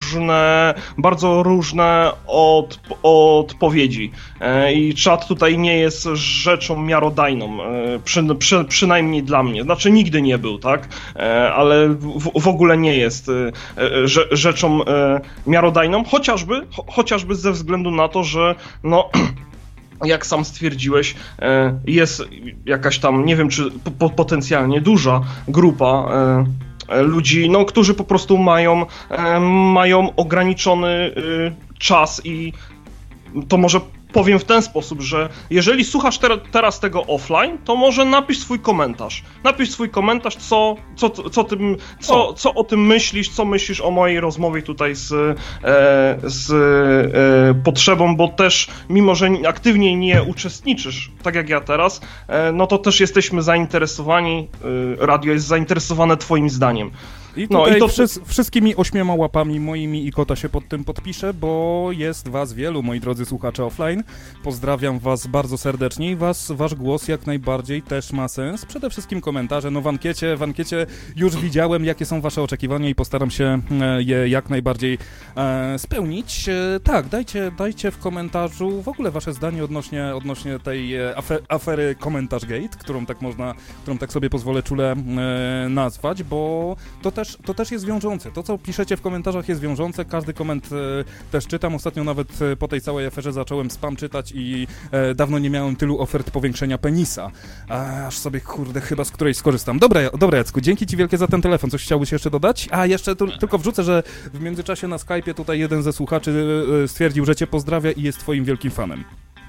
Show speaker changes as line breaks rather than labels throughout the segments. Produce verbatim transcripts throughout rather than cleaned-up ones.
różne, bardzo różne od, odpowiedzi. I czat tutaj nie jest rzeczą miarodajną, przy, przy, przynajmniej dla mnie. Znaczy nigdy nie był, tak? Ale w, w ogóle nie jest rzeczą miarodajną, chociażby, cho, chociażby ze względu na to, że no... jak sam stwierdziłeś, jest jakaś tam, nie wiem czy po, potencjalnie duża grupa ludzi, no, którzy po prostu mają, mają ograniczony czas i to może powiem w ten sposób, że jeżeli słuchasz ter- teraz tego offline, to może napisz swój komentarz. Napisz swój komentarz, co, co, co, tym, co, co o tym myślisz, co myślisz o mojej rozmowie tutaj z, e, z e, Potrzebą, bo też, mimo że aktywnie nie uczestniczysz, tak jak ja teraz, e, no to też jesteśmy zainteresowani, e, radio jest zainteresowane twoim zdaniem.
I tutaj no, i to... wszy- wszystkimi ośmioma łapami moimi i kota się pod tym podpiszę, bo jest was wielu, moi drodzy słuchacze offline. Pozdrawiam was bardzo serdecznie i was, wasz głos jak najbardziej też ma sens. Przede wszystkim komentarze, no w ankiecie, w ankiecie już widziałem, jakie są wasze oczekiwania i postaram się je jak najbardziej e, spełnić. E, tak, dajcie, dajcie w komentarzu w ogóle wasze zdanie odnośnie, odnośnie tej afer- afery Komentarz Gate, którą tak można, którą tak sobie pozwolę czule e, nazwać, bo to też To też jest wiążące. To, co piszecie w komentarzach jest wiążące. Każdy koment e, też czytam. Ostatnio nawet e, po tej całej aferze zacząłem spam czytać i e, dawno nie miałem tylu ofert powiększenia penisa. A, aż sobie, kurde, chyba z którejś skorzystam. Dobra, dobra, Jacku, dzięki ci wielkie za ten telefon. Coś chciałbyś jeszcze dodać? A, jeszcze tu, tylko wrzucę, że w międzyczasie na Skype'ie tutaj jeden ze słuchaczy e, stwierdził, że cię pozdrawia i jest twoim wielkim fanem.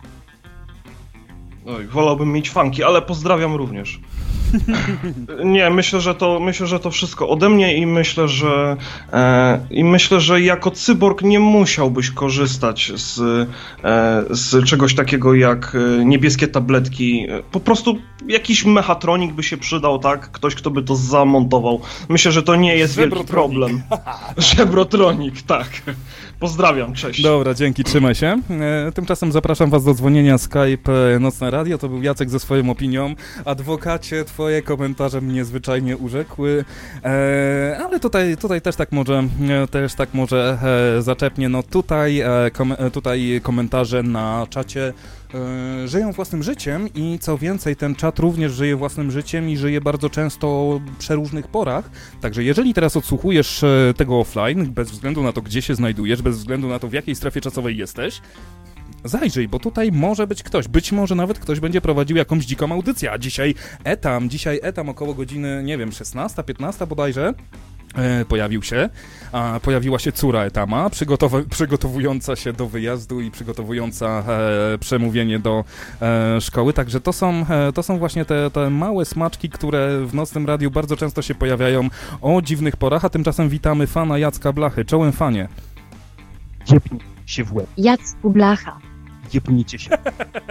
Oj, wolałbym mieć fanki, ale pozdrawiam również. Nie, myślę, że to myślę, że to wszystko ode mnie i myślę, że e, i myślę, że jako cyborg nie musiałbyś korzystać z, e, z czegoś takiego jak niebieskie tabletki. Po prostu jakiś mechatronik by się przydał, tak? Ktoś, kto by to zamontował. Myślę, że to nie jest wielki problem. Żebrotronik, tak. Pozdrawiam, cześć.
Dobra, dzięki, trzymaj się. E, tymczasem zapraszam was do dzwonienia Skype e, Nocne Radio. To był Jacek ze swoją opinią. Adwokacie, twoje komentarze mnie zwyczajnie urzekły. E, ale tutaj, tutaj też tak może, e, też tak może e, zaczepnie. No tutaj, e, kom, e, tutaj komentarze na czacie e, żyją własnym życiem i co więcej, ten czat również żyje własnym życiem i żyje bardzo często o przeróżnych porach. Także jeżeli teraz odsłuchujesz e, tego offline, bez względu na to, gdzie się znajdujesz, bez względu na to, w jakiej strefie czasowej jesteś, zajrzyj, bo tutaj może być ktoś, być może nawet ktoś będzie prowadził jakąś dziką audycję, a dzisiaj etam, dzisiaj etam około godziny, nie wiem, szesnasta, piętnasta bodajże, e, pojawił się, a pojawiła się córa etama, przygotow- przygotowująca się do wyjazdu i przygotowująca e, przemówienie do e, szkoły, także to są, e, to są właśnie te, te małe smaczki, które w Nocnym Radiu bardzo często się pojawiają o dziwnych porach, a tymczasem witamy fana Jacka Blachy, czołem fanie.
Jebnij się w łeb.
Jacku Blacha.
Jebnijcie się.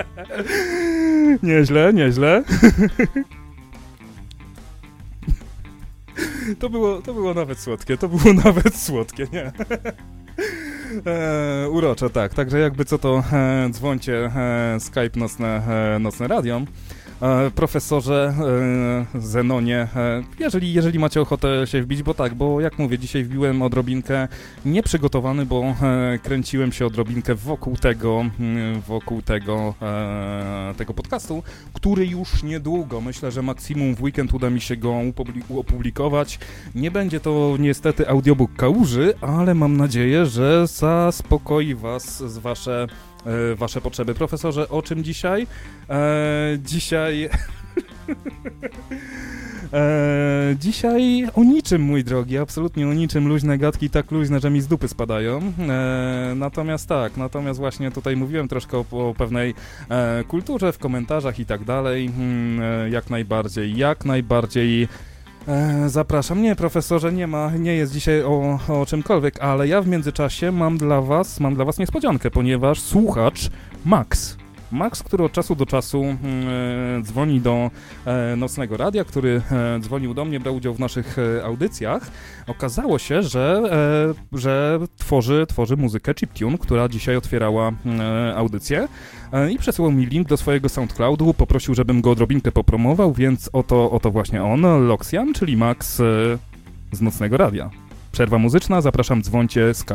Nieźle, nieźle. To było, to było nawet słodkie, to było nawet słodkie, nie? E, urocze, tak. Także jakby co to e, dzwońcie e, Skype Nocne, e, Nocne Radio. E, profesorze e, Zenonie, e, jeżeli, jeżeli macie ochotę się wbić, bo tak, bo jak mówię, dzisiaj wbiłem odrobinkę nieprzygotowany, bo e, kręciłem się odrobinkę wokół tego, m, wokół tego, e, tego podcastu, który już niedługo, myślę, że maksimum w weekend uda mi się go upubli- opublikować. Nie będzie to niestety audiobook Kałuży, ale mam nadzieję, że zaspokoi was z wasze e, wasze potrzeby. Profesorze, o czym dzisiaj? E, dzisiaj... e, dzisiaj o niczym, mój drogi, absolutnie o niczym. Luźne gadki, tak luźne, że mi z dupy spadają. E, natomiast tak, natomiast właśnie tutaj mówiłem troszkę o, o pewnej e, kulturze w komentarzach i tak dalej. E, jak najbardziej, jak najbardziej... E, zapraszam. Nie, profesorze, nie ma, nie jest dzisiaj o, o czymkolwiek, ale ja w międzyczasie mam dla was, mam dla was niespodziankę, ponieważ słuchacz Max, Max, który od czasu do czasu e, dzwoni do e, Nocnego Radia, który e, dzwonił do mnie, brał udział w naszych e, audycjach, okazało się, że, e, że tworzy, tworzy muzykę Chiptune, która dzisiaj otwierała e, audycję e, i przesyłał mi link do swojego SoundCloudu, poprosił, żebym go odrobinkę popromował, więc oto, oto właśnie on, Loxian, czyli Max e, z Nocnego Radia. Przerwa muzyczna, zapraszam, dzwońcie Skype.